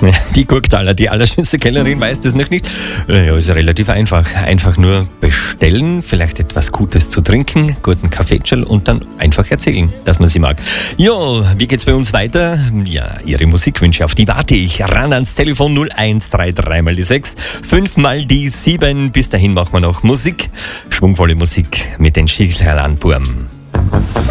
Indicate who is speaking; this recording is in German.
Speaker 1: Die Gurktaler, die allerschönste Kellnerin, weiß das noch nicht. Ja, ist relativ einfach. Einfach nur bestellen, vielleicht etwas Gutes zu trinken, guten Kaffeetschel und dann einfach erzählen, dass man sie mag. Jo, wie geht's bei uns weiter? Ja, Ihre Musikwünsche, auf die warte ich. Ran ans Telefon 0133 mal die 6, 5 mal die 7. Bis dahin machen wir noch Musik. Schwungvolle Musik mit den Schichellandburm.